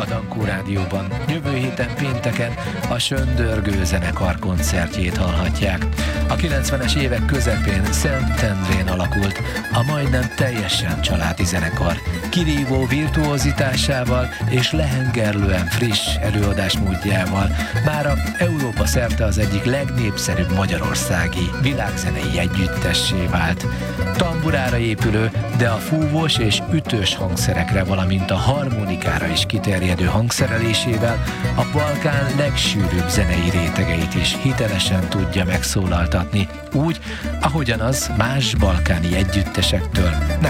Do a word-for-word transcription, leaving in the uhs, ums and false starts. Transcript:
Dankó Rádióban. Jövő héten pénteken a Söndörgő zenekar koncertjét hallhatják. A kilencvenes évek közepén Szentendrén alakult a majdnem teljesen családi zenekar. Kirívó virtuózitásával és lehengerlően friss előadásmódjával mára Európa szerte az egyik legnépszerűbb magyarországi világzenei együttessé vált. Tamburára épülő, de a fúvós és ütős hangszerekre, valamint a harmonikára is kiterjedő hangszerelésével a Balkán legsűrűbb zenei rétegeit is hitelesen tudja megszólaltatni, úgy, ahogyan az más balkáni együttesektől nem